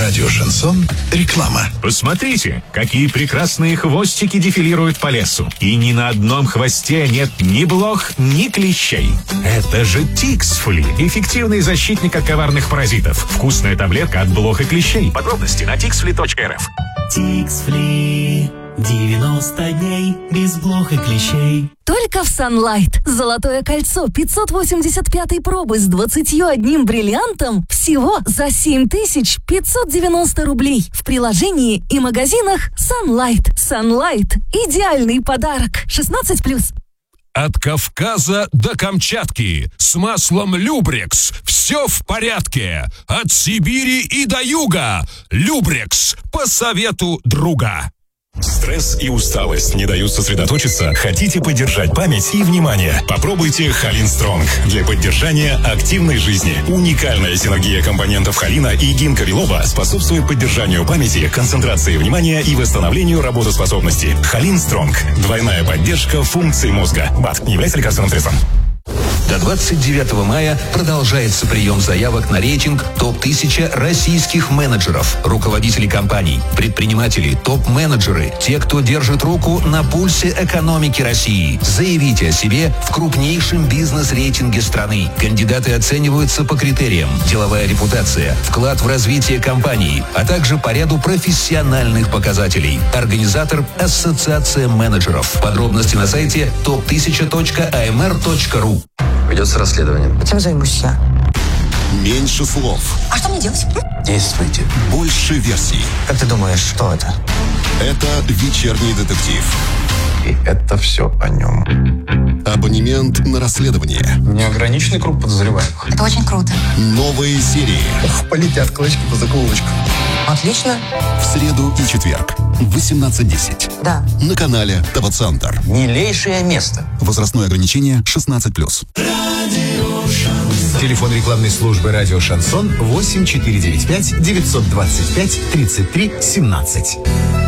Радио «Шансон». Реклама. Посмотрите, какие прекрасные хвостики дефилируют по лесу. И ни на одном хвосте нет ни блох, ни клещей. Это же Тиксфли. Эффективный защитник от коварных паразитов. Вкусная таблетка от блох и клещей. Подробности на tixfli.rf. Тиксфли. 90 дней без блох и клещей. Только в Sunlight. Золотое кольцо 585 пробы с 21 бриллиантом всего за 7590 рублей. В приложении и магазинах Sunlight. Sunlight. Идеальный подарок. 16+. От Кавказа до Камчатки с маслом Любрекс все в порядке. От Сибири и до юга. Любрекс по совету друга. Стресс и усталость не дают сосредоточиться? Хотите поддержать память и внимание? Попробуйте Холин Стронг для поддержания активной жизни. Уникальная синергия компонентов холина и гинка билоба способствует поддержанию памяти, концентрации внимания и восстановлению работоспособности. Холин Стронг. Двойная поддержка функций мозга. БАД не является лекарственным средством. До 29 мая продолжается прием заявок на рейтинг ТОП-1000 российских менеджеров, руководителей компаний, предприниматели, топ-менеджеры, те, кто держит руку на пульсе экономики России. Заявите о себе в крупнейшем бизнес-рейтинге страны. Кандидаты оцениваются по критериям: деловая репутация, вклад в развитие компании, а также по ряду профессиональных показателей. Организатор – Ассоциация менеджеров. Подробности на сайте top1000.amr.ru. Ведется расследование. Этим займусь я. Меньше слов. А что мне делать? Действуйте. Больше версий. Как ты думаешь, что это? Это «Вечерний детектив». И это все о нем. Абонемент на расследование. Неограниченный круг подозреваемых. Это очень круто. Новые серии. Полетят клочки по заколочку. Отлично. В среду и четверг в 18:10. Да. На канале ТВ-центр. Милейшее место. Возрастное ограничение 16+. Телефон рекламной службы «Радио Шансон» 8495 925 33 17.